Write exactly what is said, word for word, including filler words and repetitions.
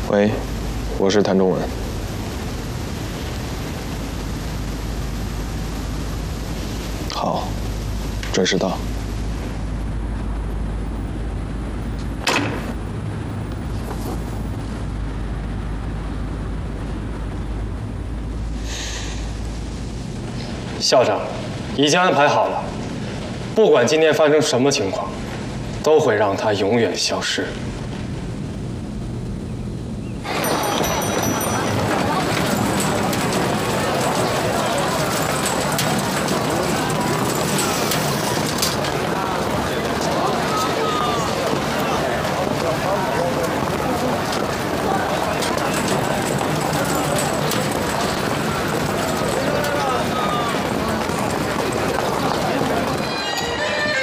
喂，我是谭中文。好，准时到。 校长，已经安排好了，不管今天发生什么情况，都会让他永远消失。